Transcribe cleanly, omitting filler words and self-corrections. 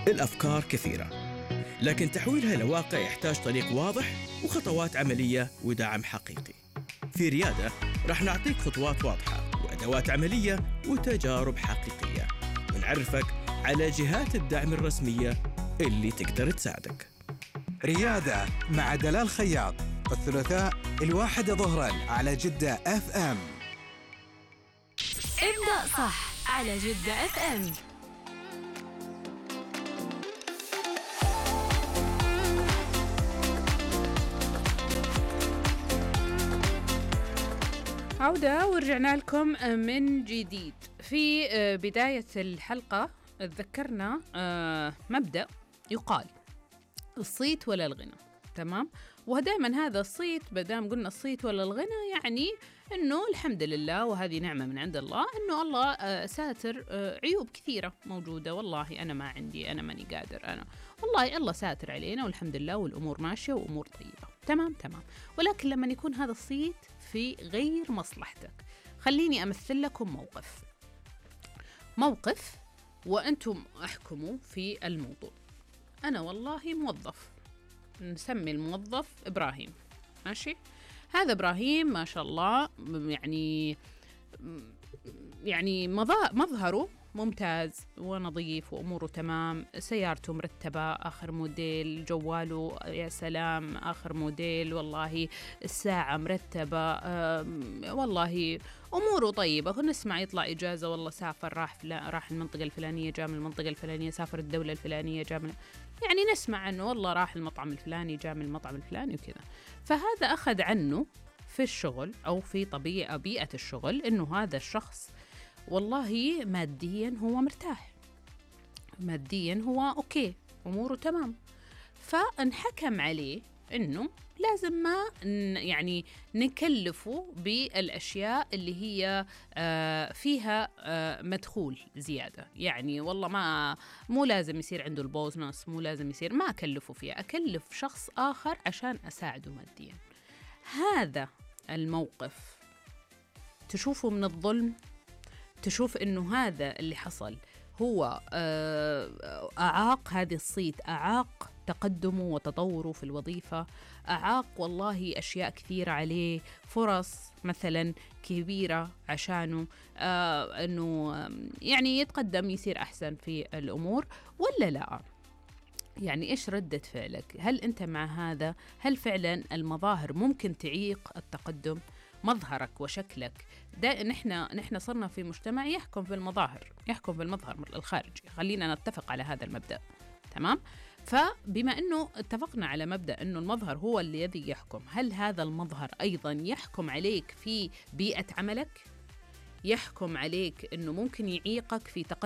الأفكار كثيرة، لكن تحويلها لواقع يحتاج طريق واضح وخطوات عملية ودعم حقيقي. في ريادة رح نعطيك خطوات واضحة وأدوات عملية وتجارب حقيقية، ونعرفك على جهات الدعم الرسمية اللي تقدر تساعدك. ريادة مع دلال خياط، الثلاثاء 1 ظهرا على جدة FM. ابدأ صح على جدة FM. عودة ورجعنا لكم من جديد. في بداية الحلقة ذكرنا مبدأ يقال: الصيت ولا الغنى. تمام؟ ودائما هذا الصيت، بدام قلنا الصيت ولا الغنى، يعني انه الحمد لله وهذه نعمة من عند الله، انه الله ساتر عيوب كثيرة موجودة. والله انا ما عندي، انا ماني قادر، انا والله الله ساتر علينا والحمد لله والامور ماشية وامور طيبة. تمام. ولكن لما يكون هذا الصيت في غير مصلحتك، خليني امثل لكم موقف وانتم احكموا في الموضوع. انا والله موظف، نسمي الموظف إبراهيم، ماشي؟ هذا إبراهيم ما شاء الله يعني مظهره ممتاز ونظيف وأموره تمام، سيارته مرتبة آخر موديل، جواله يا سلام آخر موديل، والله الساعة مرتبة، والله أموره طيبة. كنا نسمع يطلع إجازة، والله سافر راح المنطقة الفلانية، جاء من المنطقة الفلانية، سافر الدولة الفلانية، جاء من، يعني نسمع أنه والله راح المطعم الفلاني، جاء من المطعم الفلاني وكذا. فهذا أخذ عنه في الشغل أو في بيئة الشغل أنه هذا الشخص والله ماديا هو مرتاح، ماديا هو أوكي، أموره تمام. فانحكم عليه أنه لازم ما يعني نكلفه بالأشياء اللي هي فيها مدخول زيادة. يعني والله مو لازم يصير عنده البوزنس، مو لازم يصير، ما أكلفه فيها، أكلف شخص آخر عشان أساعده ماديا. هذا الموقف تشوفه من الظلم، تشوف إنه هذا اللي حصل هو أعاق هذه الصيت، أعاق تقدمه وتطوره في الوظيفة، أعاق والله أشياء كثيرة عليه، فرص مثلا كبيرة عشانه أنه يعني يتقدم، يصير أحسن في الأمور، ولا لا؟ يعني إيش ردة فعلك؟ هل أنت مع هذا؟ هل فعلا المظاهر ممكن تعيق التقدم؟ مظهرك وشكلك نحن صرنا في مجتمع يحكم بالمظاهر، يحكم بالمظهر الخارجي. خلينا نتفق على هذا المبدأ. تمام؟ فبما أنه اتفقنا على مبدأ أنه المظهر هو الذي يحكم، هل هذا المظهر أيضا يحكم عليك في بيئة عملك؟ يحكم عليك أنه ممكن يعيقك في تقدم